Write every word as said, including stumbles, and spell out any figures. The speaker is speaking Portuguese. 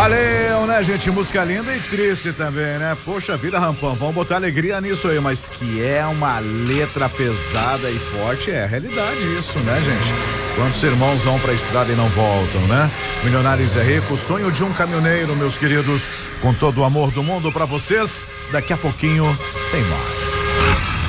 Valeu, né, gente? Música linda e triste também, né? Poxa vida, Rampão, vamos botar alegria nisso aí, mas que é uma letra pesada e forte, é realidade isso, né, gente? Quantos irmãos vão pra estrada e não voltam, né? Milionários é Rico, sonho de um caminhoneiro, meus queridos, com todo o amor do mundo pra vocês. Daqui a pouquinho tem mais.